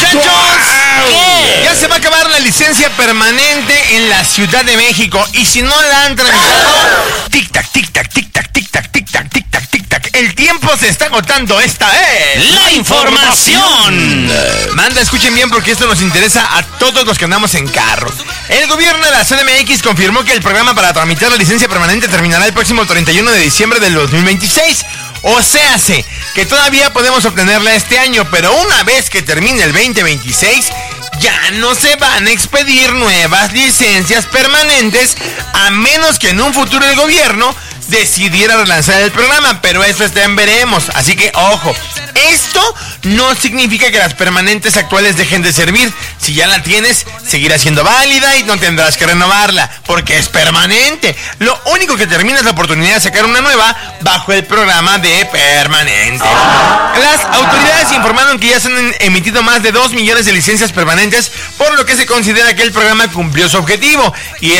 ¿Qué? Ya se va a acabar la licencia permanente en la Ciudad de México. Y si no la han tramitado, tic-tac, tic-tac, tic-tac, tic-tac, tic-tac, tic-tac, tic-tac. El tiempo se está agotando. Esta es la información. Manda, escuchen bien porque esto nos interesa a todos los que andamos en carros. El gobierno de la CDMX confirmó que el programa para tramitar la licencia permanente terminará el próximo 31 de diciembre del 2026. O sea, que todavía podemos obtenerla este año, pero una vez que termine el 2026, ya no se van a expedir nuevas licencias permanentes, a menos que en un futuro el gobierno decidiera relanzar el programa, pero eso está en veremos, así que ojo. Esto no significa que las permanentes actuales dejen de servir. Si ya la tienes, seguirá siendo válida y no tendrás que renovarla, porque es permanente. Lo único que termina es la oportunidad de sacar una nueva bajo el programa de permanente. Las autoridades informaron que ya se han emitido más de 2 millones de licencias permanentes, por lo que se considera que el programa cumplió su objetivo. Y